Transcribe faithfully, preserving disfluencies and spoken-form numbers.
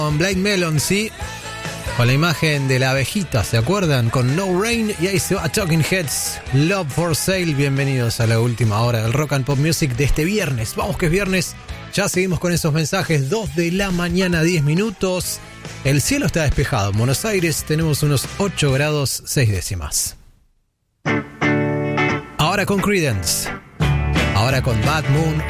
Con Blind Melon, sí, con la imagen de la abejita, ¿se acuerdan? Con No Rain, y ahí se va Talking Heads, Love for Sale. Bienvenidos a la última hora del Rock and Pop Music de este viernes. Vamos que es viernes, ya seguimos con esos mensajes. Dos de la mañana, diez minutos. El cielo está despejado. En Buenos Aires tenemos unos ocho grados seis décimas. Ahora con Creedence, ahora con Bad Moon